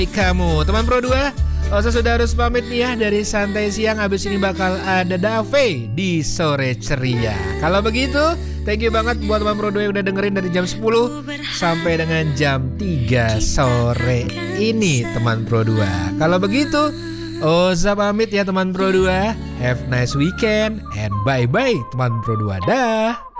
kamu teman Pro 2. Osa sudah harus pamit nih ya dari Santai Siang. Abis ini bakal ada Dave di Sore Ceria. Kalau begitu, thank you banget buat teman Pro 2 yang udah dengerin dari jam 10 sampai dengan jam 3 sore ini teman Pro 2. Kalau begitu, Osa pamit ya teman Pro 2. Have nice weekend and bye-bye teman Pro 2. Dah.